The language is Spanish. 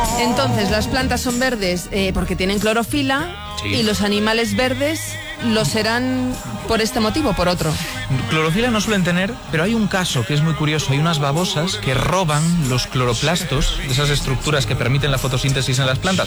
Entonces, las plantas son verdes porque tienen clorofila, Sí. y los animales verdes lo serán por este motivo, por otro. Clorofila no suelen tener, pero hay un caso que es muy curioso. Hay unas babosas que roban los cloroplastos, esas estructuras que permiten la fotosíntesis en las plantas.